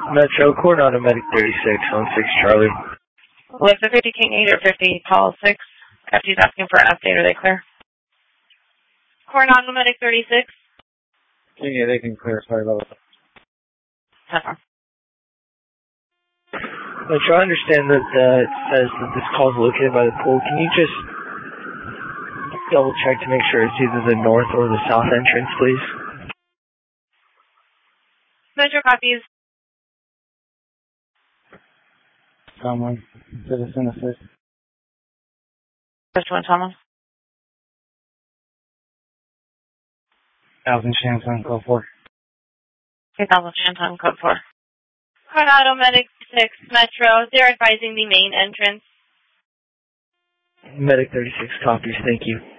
Metro, Coronado Medic 36, on 6 Charlie. Was the 50 King 8 or 50 Call 6? FT's asking for an update. Are they clear? Coronado Medic 36. Yeah, they can clear. Sorry about that. Metro, I understand that it says that this call is located by the pool. Can you just double check to make sure it's either the north or the south entrance, please? Metro copies. Someone, citizen assist. First one, Thomas. 1000 Shantung, code 4. 2000 Shantung, code 4. Coronado Medic 6 Metro. They're advising the main entrance. Medic 36 copies, thank you.